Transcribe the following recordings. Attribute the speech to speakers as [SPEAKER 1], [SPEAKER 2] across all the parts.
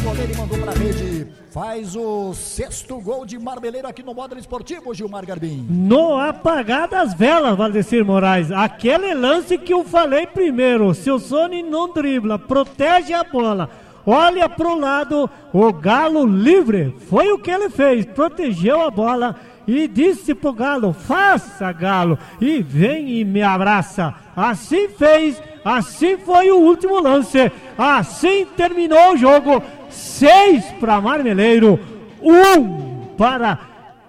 [SPEAKER 1] goleiro e mandou pra rede. Faz o 6º gol de Marmeleiro aqui no Módulo Esportivo, Gilmar Garbim.
[SPEAKER 2] No apagar das velas, Valdecir Moraes. Aquele lance que eu falei primeiro. Se o Sony não dribla, protege a bola, olha pro lado, o Galo livre. Foi o que ele fez, protegeu a bola e disse pro Galo: faça, Galo, e vem e me abraça. Assim fez, assim foi o último lance, assim terminou o jogo. 6 para Marmeleiro, 1 para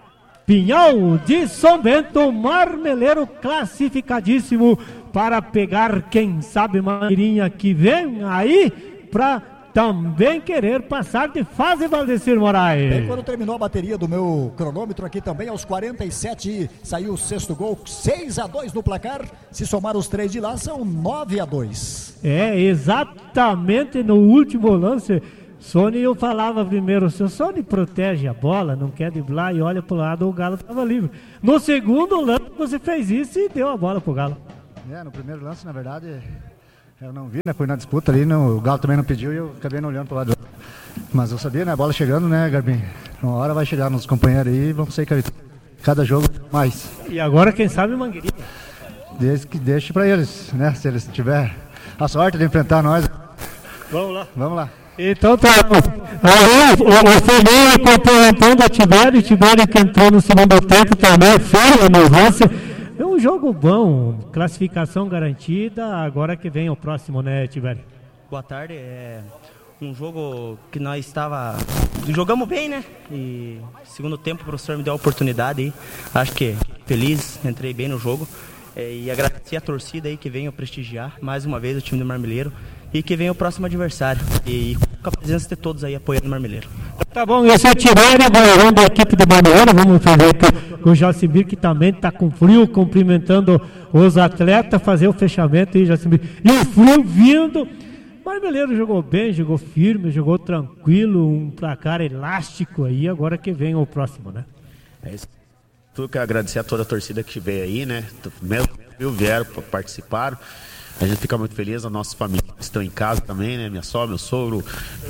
[SPEAKER 2] Pinhal de São Bento. Marmeleiro classificadíssimo para pegar, quem sabe, Mangueirinha, que vem aí para também querer passar de fase, Valdecir Moraes.
[SPEAKER 1] Bem, quando terminou a bateria do meu cronômetro aqui também, aos 47, saiu o 6º gol, 6-2 no placar. Se somar os 3 de lá, são 9-2.
[SPEAKER 2] É, exatamente no último lance. Sony, eu falava primeiro, se o Sony protege a bola, não quer driblar e olha pro lado, o Galo estava livre. No segundo lance, você fez isso e deu a bola pro Galo.
[SPEAKER 3] No primeiro lance, na verdade, eu não vi, né? Foi na disputa ali, o Galo também não pediu e eu acabei não olhando pro lado. Mas eu sabia, né? A bola chegando, né, Garbim? Uma hora vai chegar nos companheiros aí e vamos sair cada jogo mais.
[SPEAKER 2] E agora, quem sabe, Mangueirinha.
[SPEAKER 3] Desde que deixe pra eles, né? Se eles tiverem a sorte de enfrentar nós.
[SPEAKER 2] Vamos lá.
[SPEAKER 3] Vamos lá.
[SPEAKER 2] Então tá bom. Aí o Fernando complementando a Tibério que entrou no segundo tempo também, foi no lance. É um jogo bom, classificação garantida, agora que vem o próximo, né, Tibério?
[SPEAKER 4] Boa tarde, é um jogo que nós jogamos bem, né? E segundo tempo o professor me deu a oportunidade aí, acho que feliz, entrei bem no jogo. E agradecer a torcida aí que veio prestigiar mais uma vez o time do Marmeleiro e que vem o próximo adversário. E com a presença de todos aí apoiando o Marmeleiro.
[SPEAKER 2] Tá bom, esse é o Tibério, goleirão da equipe do Marmeleiro. Vamos fazer com o Jacimir, que também está com frio, cumprimentando os atletas, fazer o fechamento aí, Jacimir. E o frio vindo. Marmeleiro jogou bem, jogou firme, jogou tranquilo, um placar elástico aí, agora que vem o próximo, né?
[SPEAKER 5] É isso. Tudo que agradecer a toda a torcida que veio aí, né? Mesmo vieram, participaram. A gente fica muito feliz, as nossas famílias estão em casa também, né? Minha sogra, meu sogro,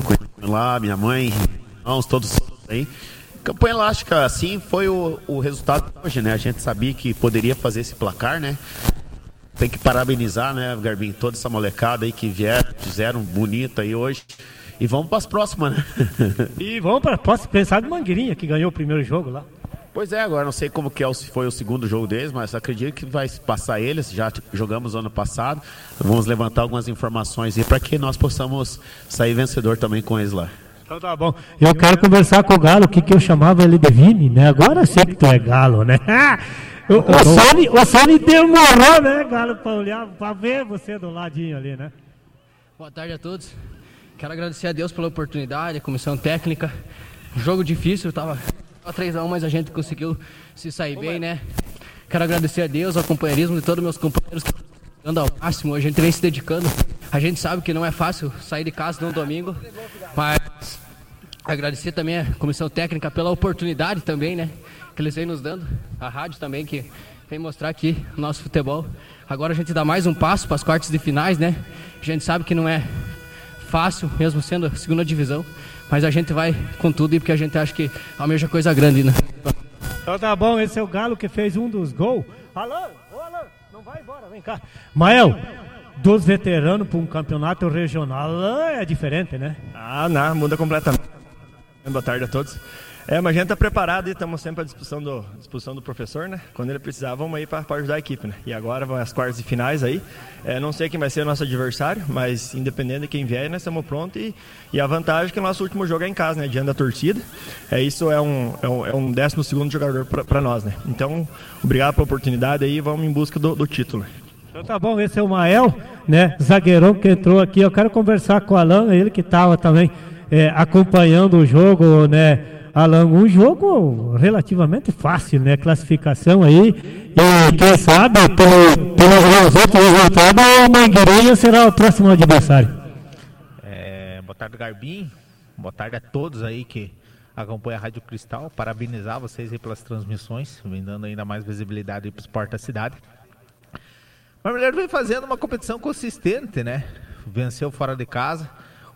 [SPEAKER 5] lá, minha mãe, irmãos, todos aí. Campanha elástica, assim, foi o resultado de hoje, né? A gente sabia que poderia fazer esse placar, né? Tem que parabenizar, né, Garbim, toda essa molecada aí que vieram, fizeram bonito aí hoje. E vamos para as próximas, né?
[SPEAKER 2] E vamos para a próxima, pensar de Mangueirinha, que ganhou o primeiro jogo lá.
[SPEAKER 5] Pois é, agora não sei como que foi o segundo jogo deles, mas acredito que vai passar eles, já jogamos ano passado, vamos levantar algumas informações aí para que nós possamos sair vencedor também com eles lá.
[SPEAKER 2] Então tá bom, eu quero conversar com o Galo, o que eu chamava ele de Vini, né, agora eu sei que tu é Galo, né, o Sony demorou, né, Galo, para olhar, para ver você do ladinho ali, né.
[SPEAKER 6] Boa tarde a todos, quero agradecer a Deus pela oportunidade, a comissão técnica, jogo difícil, tava 3-1, mas a gente conseguiu se sair bem, né? Quero agradecer a Deus, ao companheirismo de todos meus companheiros que estão dando ao máximo. A gente vem se dedicando. A gente sabe que não é fácil sair de casa num domingo, mas agradecer também a comissão técnica pela oportunidade também, né? Que eles vêm nos dando. A rádio também, que vem mostrar aqui o nosso futebol. Agora a gente dá mais um passo para as quartas de finais, né? A gente sabe que não é fácil, mesmo sendo a segunda divisão. Mas a gente vai com tudo e porque a gente acha que almeja coisa grande, né?
[SPEAKER 2] Então tá bom, esse é o Galo que fez um dos gols. Alan, não vai embora, vem cá. Mael, dos veteranos para um campeonato regional é diferente, né?
[SPEAKER 7] Não, muda completamente. Boa tarde a todos. Mas a gente está preparado e estamos sempre à disposição do professor, né? Quando ele precisar, vamos aí para ajudar a equipe, né? E agora vão as quartas de finais aí. Não sei quem vai ser o nosso adversário, mas independente de quem vier, nós estamos prontos. E a vantagem é que o nosso último jogo é em casa, né? Diante da torcida. Isso é um 12º jogador para nós, né? Então, obrigado pela oportunidade aí e vamos em busca do título.
[SPEAKER 2] Então tá bom, esse é o Mael, né? Zagueirão que entrou aqui. Eu quero conversar com o Alan, ele que estava também acompanhando o jogo, né? Alan, um jogo relativamente fácil, né? Classificação aí. E quem sabe, pelos outros resultados, o Mangueirinha será o próximo adversário.
[SPEAKER 8] Boa tarde, Garbim. Boa tarde a todos aí que acompanham a Rádio Cristal. Parabenizar vocês aí pelas transmissões, vem dando ainda mais visibilidade para o esporte da cidade. O Marmeleiro vem fazendo uma competição consistente, né? Venceu fora de casa.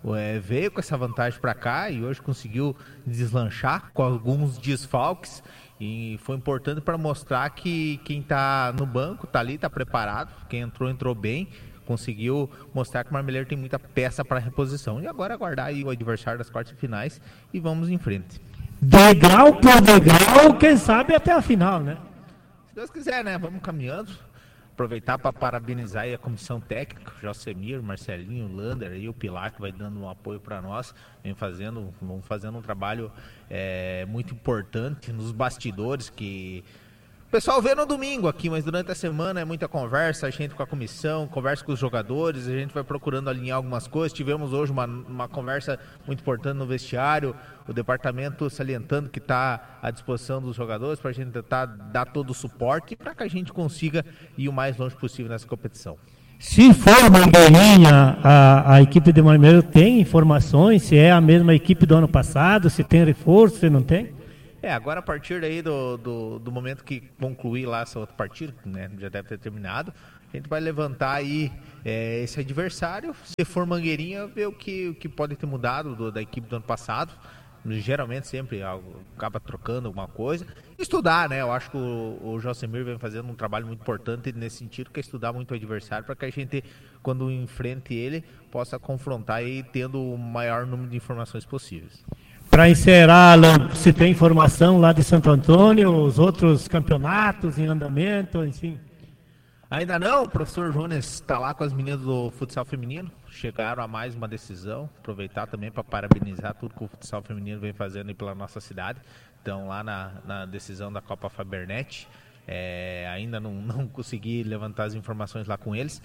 [SPEAKER 8] veio com essa vantagem para cá e hoje conseguiu deslanchar com alguns desfalques. E foi importante para mostrar que quem está no banco está ali, está preparado. Quem entrou bem. Conseguiu mostrar que o Marmeleiro tem muita peça para reposição. E agora aguardar aí o adversário das quartas finais e vamos em frente.
[SPEAKER 2] Degrau por degrau, quem sabe até a final, né?
[SPEAKER 8] Se Deus quiser, né? Vamos caminhando. Aproveitar para parabenizar aí a comissão técnica, Josemir, Marcelinho, Lander e o Pilar, que vai dando um apoio para nós, vão fazendo um trabalho muito importante nos bastidores, que o pessoal vê no domingo aqui, mas durante a semana é muita conversa, a gente com a comissão, conversa com os jogadores, a gente vai procurando alinhar algumas coisas. Tivemos hoje uma conversa muito importante no vestiário, o departamento salientando que está à disposição dos jogadores para a gente tentar dar todo o suporte para que a gente consiga ir o mais longe possível nessa competição.
[SPEAKER 2] Se for Mangueirinha, a equipe de Marmeleiro tem informações, se é a mesma equipe do ano passado, se tem reforço, se não tem?
[SPEAKER 8] Agora a partir daí do momento que concluir lá essa outra partida, né, já deve ter terminado, a gente vai levantar aí esse adversário, se for Mangueirinha, ver o que pode ter mudado da equipe do ano passado. Geralmente sempre acaba trocando alguma coisa. Estudar, né? Eu acho que o Josemir vem fazendo um trabalho muito importante nesse sentido, que é estudar muito o adversário, para que a gente, quando enfrente ele, possa confrontar e tendo o maior número de informações possíveis.
[SPEAKER 2] Para encerrar, Alan, se tem informação lá de Santo Antônio, os outros campeonatos em andamento, enfim?
[SPEAKER 8] Ainda não, o professor Jones está lá com as meninas do futsal feminino, chegaram a mais uma decisão, aproveitar também para parabenizar tudo que o futsal feminino vem fazendo aí pela nossa cidade, estão lá na decisão da Copa Fabernet, ainda não consegui levantar as informações lá com eles,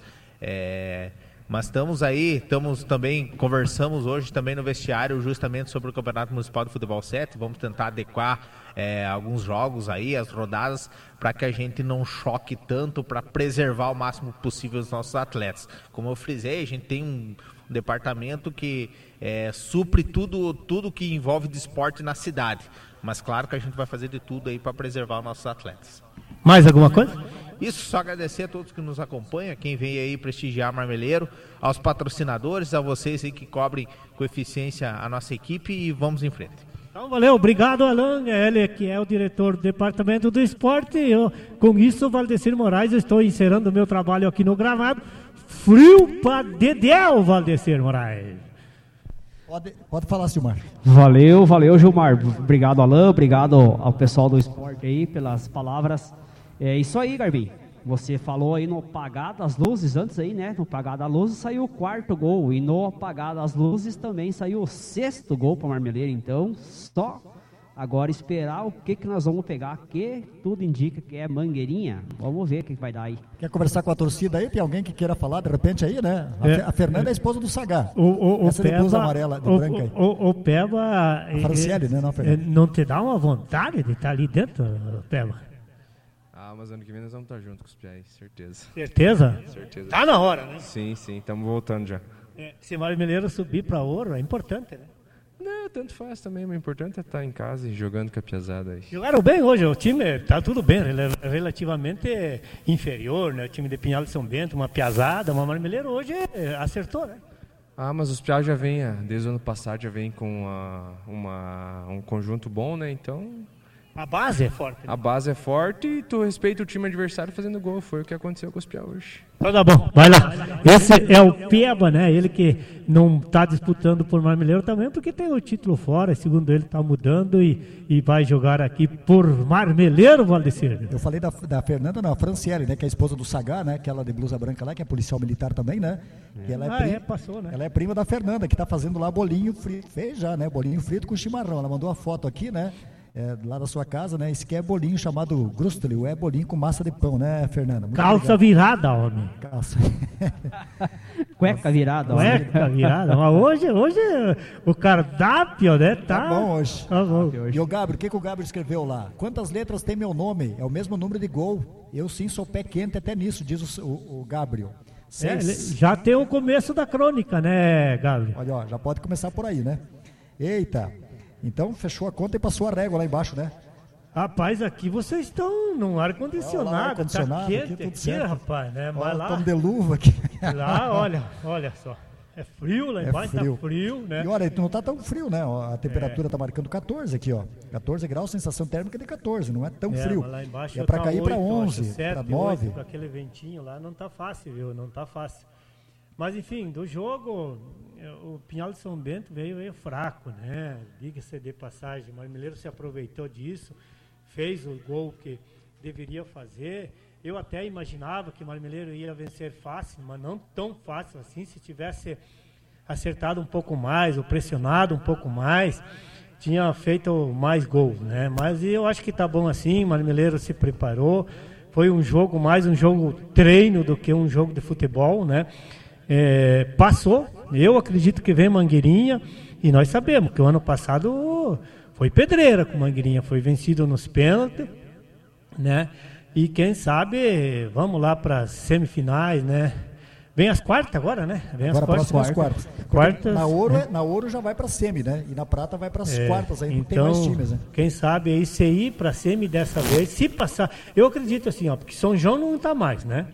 [SPEAKER 8] mas conversamos hoje também no vestiário justamente sobre o Campeonato Municipal de Futebol 7, vamos tentar adequar alguns jogos aí, as rodadas, para que a gente não choque tanto, para preservar o máximo possível os nossos atletas. Como eu frisei, a gente tem um departamento que supre tudo que envolve de esporte na cidade, mas claro que a gente vai fazer de tudo aí para preservar os nossos atletas.
[SPEAKER 2] Mais alguma coisa?
[SPEAKER 8] Isso, só agradecer a todos que nos acompanham, quem veio aí prestigiar Marmeleiro, aos patrocinadores, a vocês aí que cobrem com eficiência a nossa equipe e vamos em frente.
[SPEAKER 2] Então, valeu, obrigado, Alan, ele que é o diretor do Departamento do Esporte. Com isso, Valdecir Moraes, eu estou encerrando o meu trabalho aqui no gramado. Frio pra dedéu, Valdecir Moraes.
[SPEAKER 1] Pode falar, Silmar.
[SPEAKER 9] Valeu, Gilmar. Obrigado, Alan, obrigado ao pessoal do esporte aí pelas palavras. É isso aí, Garbim. Você falou aí no apagar das luzes antes aí, né? No apagar das luzes saiu o 4º gol e no apagar das luzes também saiu o 6º gol para Marmeleiro. Então, só agora esperar o que nós vamos pegar, que tudo indica que é Mangueirinha. Vamos ver o que vai dar aí.
[SPEAKER 1] Quer conversar com a torcida aí? Tem alguém que queira falar de repente aí, né? A Fernanda é a esposa do Sagá.
[SPEAKER 2] Essa
[SPEAKER 1] de blusa amarela, de branca aí.
[SPEAKER 2] O Peba...
[SPEAKER 1] A Franciele, né? Não, a Fernanda.
[SPEAKER 2] Não te dá uma vontade de estar ali dentro, Peba?
[SPEAKER 10] Mas ano que vem nós vamos estar juntos com os piais, certeza.
[SPEAKER 2] Certeza?
[SPEAKER 10] Certeza.
[SPEAKER 2] Tá na hora, né?
[SPEAKER 10] Sim, estamos voltando já.
[SPEAKER 2] Se Marmeleiro subir para ouro, é importante, né?
[SPEAKER 10] Não, tanto faz também, mas o importante é estar em casa e jogando com a piazada aí.
[SPEAKER 2] Jogaram bem hoje, o time tá tudo bem, relativamente inferior, né? O time de Pinhal de São Bento, uma piazada, uma Marmeleiro hoje acertou, né?
[SPEAKER 10] Mas os piais já vêm, desde o ano passado já vem com um conjunto bom, né? Então...
[SPEAKER 2] A base é forte. Né?
[SPEAKER 10] A base é forte e tu respeita o time adversário fazendo gol. Foi o que aconteceu com os piá hoje.
[SPEAKER 2] Então tá bom, vai lá. Esse é o Peba, né? Ele que não está disputando por Marmeleiro também, porque tem o título fora. Segundo ele, está mudando e vai jogar aqui por Marmeleiro, Valdecir.
[SPEAKER 1] Eu falei da Fernanda, não, a Franciele, né? Que é a esposa do Sagá, né? Aquela de blusa branca lá, que é policial militar também, né? E ela
[SPEAKER 2] passou, né?
[SPEAKER 1] Ela é prima da Fernanda, que está fazendo lá bolinho frito. Fez já, né? Bolinho frito com chimarrão. Ela mandou a foto aqui, né? Lá da sua casa, né? Esse aqui é bolinho chamado Grustelio, é bolinho com massa de pão, né, Fernanda? Muito
[SPEAKER 2] calça obrigado. Virada, homem.
[SPEAKER 1] Calça.
[SPEAKER 9] Cueca virada.
[SPEAKER 2] Cueca virada. Mas hoje o cardápio, né?
[SPEAKER 1] Tá bom hoje.
[SPEAKER 2] Tá bom.
[SPEAKER 1] E o Gabriel, o que o Gabriel escreveu lá? Quantas letras tem meu nome? É o mesmo número de gol. Eu sim sou pé quente até nisso, diz o Gabriel.
[SPEAKER 2] Já tem o começo da crônica, né, Gabriel?
[SPEAKER 1] Olha, ó, já pode começar por aí, né? Eita. Então, fechou a conta e passou a régua lá embaixo, né?
[SPEAKER 2] Rapaz, aqui vocês estão num ar-condicionado. Tá quente aqui, rapaz, né? Vai lá.
[SPEAKER 1] Estamos de luva aqui.
[SPEAKER 2] Lá, olha só. É frio lá embaixo, tá frio, né?
[SPEAKER 1] E olha, não tá tão frio, né? A temperatura tá marcando 14 aqui, ó. 14 graus, sensação térmica de 14, não é tão frio.
[SPEAKER 2] Mas lá embaixo
[SPEAKER 1] é para
[SPEAKER 2] tá
[SPEAKER 1] cair para
[SPEAKER 2] 8,
[SPEAKER 1] 11, para 9.
[SPEAKER 2] Com aquele ventinho lá, não tá fácil, viu? Não tá fácil. Mas enfim, do jogo, o Pinhal de São Bento veio fraco, né? Diga-se de passagem, o Marmeleiro se aproveitou disso, fez o gol que deveria fazer. Eu até imaginava que o Marmeleiro ia vencer fácil, mas não tão fácil assim. Se tivesse acertado um pouco mais, ou pressionado um pouco mais, tinha feito mais gols, né? Mas eu acho que tá bom assim, o Marmeleiro se preparou. Foi um jogo, mais um jogo treino do que um jogo de futebol, né? Passou, eu acredito que vem Mangueirinha, e nós sabemos que o ano passado foi pedreira com Mangueirinha, foi vencido nos pênaltis, né? E quem sabe, vamos lá para as semifinais, né? Vem as quartas agora, né? Vem as
[SPEAKER 1] agora
[SPEAKER 2] quartas.
[SPEAKER 1] Quartas. Na ouro já vai para semi, né? E na prata vai para as quartas, aí não tem mais times, né?
[SPEAKER 2] Quem sabe aí se ir para semi dessa vez, se passar. Eu acredito assim, ó, porque São João não está mais, né?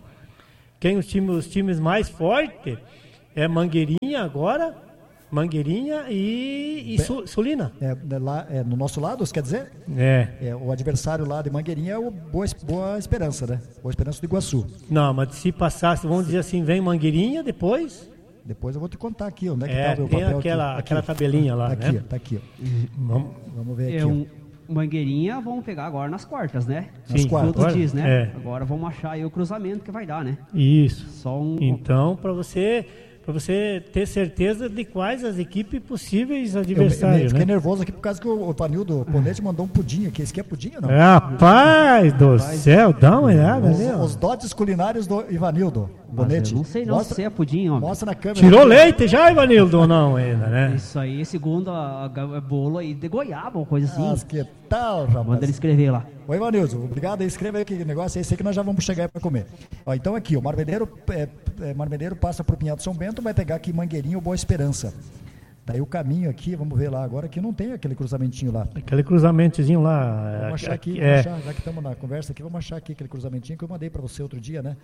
[SPEAKER 2] Os times mais fortes é Mangueirinha agora, Mangueirinha e Sulina.
[SPEAKER 1] No nosso lado, você quer dizer? O adversário lá de Mangueirinha é o Boa Esperança, né? Boa Esperança do Iguaçu.
[SPEAKER 2] Não, mas se passasse, vamos dizer assim, vem Mangueirinha, depois
[SPEAKER 1] eu vou te contar aqui, onde é que tá o meu
[SPEAKER 2] tem
[SPEAKER 1] papel
[SPEAKER 2] aquela tabelinha lá,
[SPEAKER 1] tá
[SPEAKER 2] né?
[SPEAKER 1] Tá aqui, ó. Vamos ver aqui.
[SPEAKER 9] Mangueirinha vamos pegar agora nas quartas, né?
[SPEAKER 2] Sim,
[SPEAKER 9] quartas. Diz, né? Agora vamos achar aí o cruzamento que vai dar, né?
[SPEAKER 2] Isso.
[SPEAKER 9] Só
[SPEAKER 2] Então, para você ter certeza de quais as equipes possíveis adversários,
[SPEAKER 1] eu fiquei nervoso aqui por causa que o Panildo Ponete mandou um pudim aqui. Esse aqui é pudim ou não?
[SPEAKER 2] Rapaz do céu, dá uma olhada.
[SPEAKER 1] Os dotes culinários do Ivanildo Bonete.
[SPEAKER 9] Não sei não se é pudim, homem.
[SPEAKER 1] Mostra na câmera.
[SPEAKER 2] Tirou leite já, Ivanildo, ou não ainda, né?
[SPEAKER 9] Isso aí, segundo a bolo aí de goiaba, uma coisa assim.
[SPEAKER 1] Mas que tal, rapaz?
[SPEAKER 9] Manda ele escrever lá.
[SPEAKER 1] Oi, Ivanildo, obrigado. Escreva aí que negócio aí, sei que nós já vamos chegar aí para comer. Ó, então aqui, o Marmeleiro passa para o Pinhal de São Bento, vai pegar aqui Mangueirinha ou Boa Esperança. Daí o caminho aqui, vamos ver lá agora, que não tem aquele cruzamentinho lá.
[SPEAKER 2] Aquele cruzamentozinho lá.
[SPEAKER 1] Vamos achar aqui, já que estamos na conversa aqui, vamos achar aqui aquele cruzamentinho que eu mandei para você outro dia, né?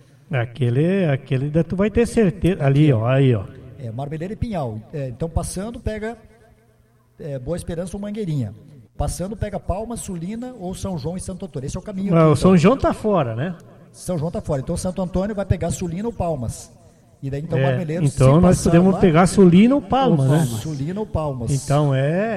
[SPEAKER 2] Aquele tu vai ter certeza. Ali, ó, aí, ó.
[SPEAKER 1] Marmeleiro e Pinhal. Então passando, pega Boa Esperança ou Mangueirinha. Passando, pega Palmas, Sulina ou São João e Santo Antônio. Esse é o caminho.
[SPEAKER 2] O São João tá fora, né?
[SPEAKER 1] São João tá fora. Então Santo Antônio vai pegar Sulina ou Palmas. E daí então o Marmeleiro,
[SPEAKER 2] então nós podemos pegar Sulina ou Palmas, né?
[SPEAKER 1] Sulina ou Palmas.
[SPEAKER 2] Então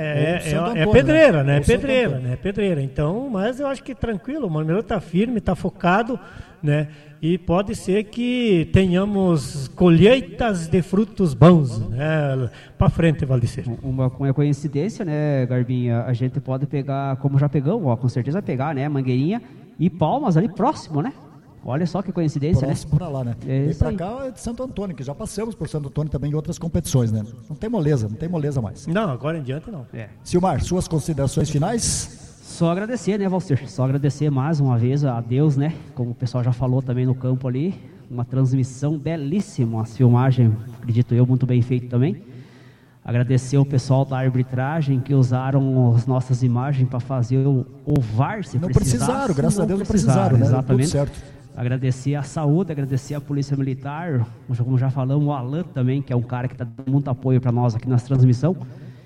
[SPEAKER 2] é pedreira, né? É pedreira. Então, mas eu acho que tranquilo, o Marmeleiro tá firme, tá focado, né? E pode ser que tenhamos colheitas de frutos bons, né? Para frente, Valdecir.
[SPEAKER 9] Uma coincidência, né, Garbinha? A gente pode pegar, como já pegamos, com certeza vai pegar, né? Mangueirinha e Palmas ali próximo, né? Olha só que coincidência,
[SPEAKER 1] próximo, né? Para lá, né? E para cá é de Santo Antônio, que já passamos por Santo Antônio também em outras competições, né? Não tem moleza mais.
[SPEAKER 2] Não, agora em diante não.
[SPEAKER 1] Silmar, suas considerações finais?
[SPEAKER 9] Só agradecer, né, Valcir? Só agradecer mais uma vez a Deus, né? Como o pessoal já falou também no campo ali. Uma transmissão belíssima, uma filmagem, acredito eu, muito bem feita também. Agradecer o pessoal da arbitragem que usaram as nossas imagens para fazer o VAR, se
[SPEAKER 1] não precisaram, graças a Deus não precisaram, né?
[SPEAKER 9] Exatamente.
[SPEAKER 1] Tudo certo.
[SPEAKER 9] Agradecer a saúde, agradecer a Polícia Militar, como já falamos, o Alan também, que é um cara que está dando muito apoio para nós aqui nas transmissão.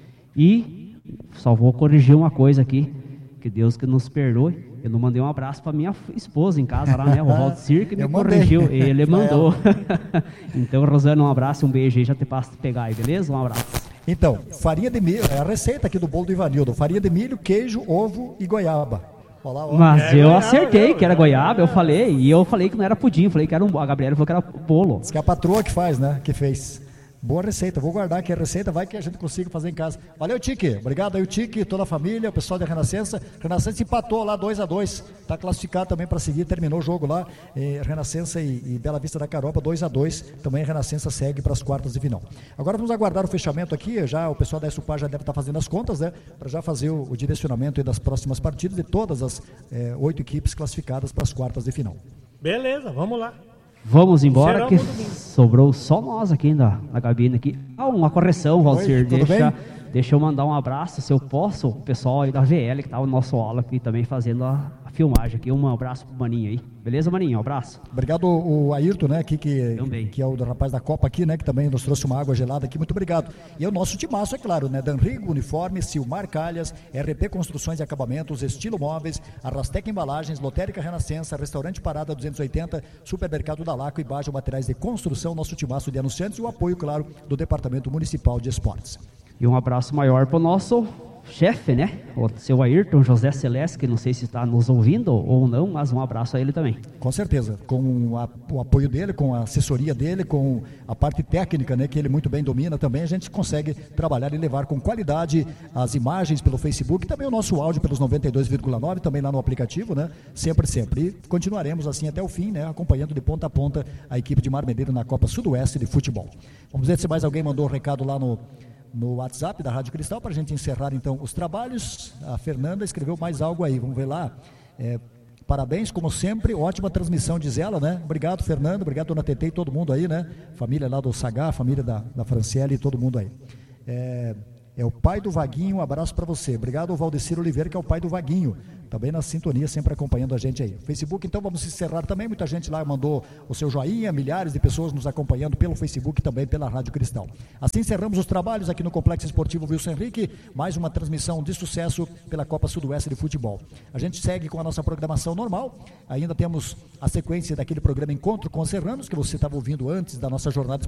[SPEAKER 9] E só vou corrigir uma coisa aqui, que Deus que nos perdoe. Eu não mandei um abraço para minha esposa em casa lá, né? O Valdecir que me corrigiu, ele mandou. Então, Rosana, um abraço, um beijo aí, já te passo a pegar aí, beleza? Um abraço.
[SPEAKER 1] Então, farinha de milho, é a receita aqui do bolo do Ivanildo, farinha de milho, queijo, ovo e goiaba.
[SPEAKER 9] Mas eu acertei que era goiaba, eu falei que não era pudim, falei que era a Gabriela falou que era bolo.
[SPEAKER 1] Diz que é a patroa que faz, né? Que fez. Boa receita, vou guardar aqui a receita, vai que a gente consiga fazer em casa. Valeu, Tique, obrigado aí o Tique, toda a família, o pessoal da Renascença. Renascença empatou lá 2-2, está classificado também para seguir, terminou o jogo lá. Renascença e Bela Vista da Caropa 2-2, também a Renascença segue para as quartas de final. Agora vamos aguardar o fechamento aqui, já o pessoal da Supar já deve estar fazendo as contas, né? Para já fazer o direcionamento aí das próximas partidas de todas as 8 equipes classificadas para as quartas de final.
[SPEAKER 2] Beleza, vamos lá.
[SPEAKER 9] Vamos embora, que sobrou só nós aqui na cabine aqui. Uma correção, Valcir, deixa eu mandar um abraço, se eu posso, o pessoal aí da VL que está no nosso aula aqui também fazendo a filmagem aqui. Um abraço pro Maninho aí. Beleza, Maninho? Um abraço.
[SPEAKER 1] Obrigado o Ayrton, né, que é o rapaz da Copa aqui, né, que também nos trouxe uma água gelada aqui, muito obrigado. E é o nosso timaço, é claro, né, Danrigo Uniforme, Silmar Calhas, RP Construções e Acabamentos, Estilo Móveis, Arrastec Embalagens, Lotérica Renascença, Restaurante Parada 280, Supermercado da Laco e Bajo Materiais de Construção, nosso timaço de anunciantes e o apoio, claro, do Departamento Municipal de Esportes.
[SPEAKER 9] E um abraço maior pro nosso chefe, né? O seu Ayrton José Celeste, que não sei se está nos ouvindo ou não, mas um abraço a ele também.
[SPEAKER 1] Com certeza, com o apoio dele, com a assessoria dele, com a parte técnica, né, que ele muito bem domina também, a gente consegue trabalhar e levar com qualidade as imagens pelo Facebook, também o nosso áudio pelos 92,9, também lá no aplicativo, né? Sempre. E continuaremos assim até o fim, né? Acompanhando de ponta a ponta a equipe de Marmedeiro na Copa Sudoeste de Futebol. Vamos ver se mais alguém mandou um recado lá no WhatsApp da Rádio Cristal para a gente encerrar então os trabalhos. A Fernanda escreveu mais algo aí, vamos ver lá. Parabéns, como sempre, ótima transmissão, diz ela, né? Obrigado, Fernanda, obrigado, Dona Tetê e todo mundo aí, né? Família lá do Sagá, família da Franciele e todo mundo aí. É o pai do Vaguinho, um abraço para você. Obrigado ao Valdecir Oliveira, que é o pai do Vaguinho, também na sintonia, sempre acompanhando a gente aí. Facebook, então vamos encerrar também, muita gente lá mandou o seu joinha, milhares de pessoas nos acompanhando pelo Facebook e também pela Rádio Cristal. Assim encerramos os trabalhos aqui no Complexo Esportivo Wilson Henrique, mais uma transmissão de sucesso pela Copa Sudoeste de Futebol. A gente segue com a nossa programação normal, ainda temos a sequência daquele programa Encontro com os Serranos, que você estava ouvindo antes da nossa jornada